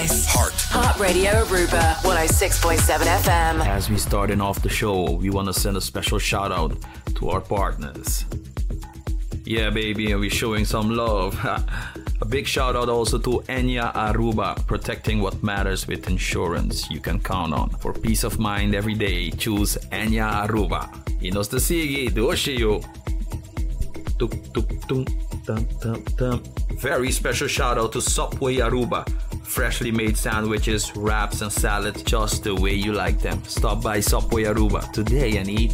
Heart Radio Aruba, 106.7 FM. As we starting off the show, we want to send a special shout out to our partners. Yeah, baby, and we're showing some love. A big shout out also to Enya Aruba, protecting what matters with insurance you can count on. For peace of mind every day, choose Enya Aruba. Inos the Sigi, Doshiyo. Tuk tuk tuk, tum tum tum. Very special shout out to Subway Aruba. Freshly made sandwiches, wraps, and salads just the way you like them. Stop by Subway Aruba today and eat